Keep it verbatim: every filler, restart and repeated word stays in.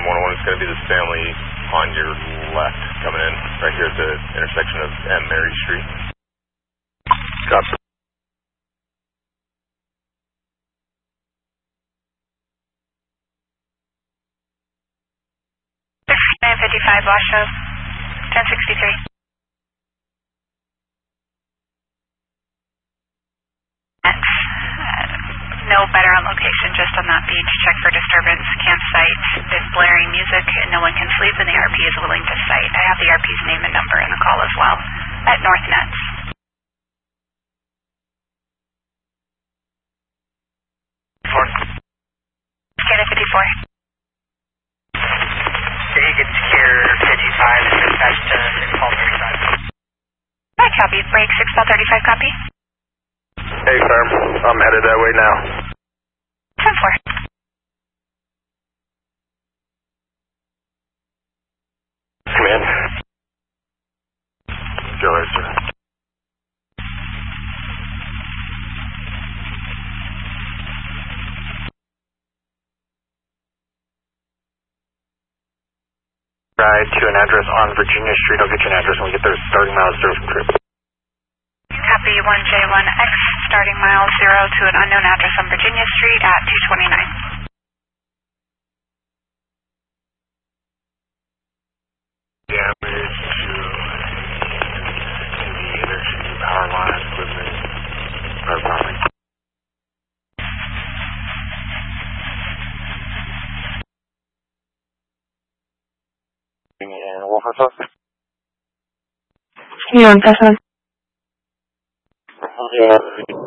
one oh one is going to be this family on your left coming in, right here at the intersection of M. Mary Street. Copy. nine fifty-five Washoe, ten sixty-three. No better on location, just on that beach. Check for disturbance, campsite. There's blaring music, and no one can sleep, and the R P is willing to site. I have the R P's name and number in the call as well, at North Nets. Four. Scanner fifty-four. So you can secure fifty-five and dispatch to Paul thirty-five. Hi, copy. Break six Paul thirty-five, copy. Hey, firm. I'm headed that way now. ten four. Command. Go ahead, sir. Ride to an address on Virginia Street. I'll get you an address when we get there. Starting miles zero from trip. Copy one J one X, starting mile zero to an unknown address on Virginia Street at two twenty-nine. Damage to the energy power line equipment. Power line. And Wolfenstock? You want this one? Yeah.